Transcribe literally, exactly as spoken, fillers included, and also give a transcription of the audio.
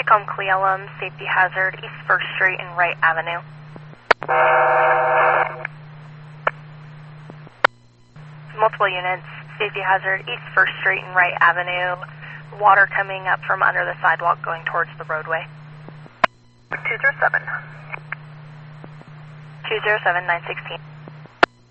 Macomb Cleolum, safety hazard, East First Street and Wright Avenue. Multiple units, safety hazard, East First Street and Wright Avenue. Water coming up from under the sidewalk going towards the roadway. two zero seven. two zero seven, nine sixteen.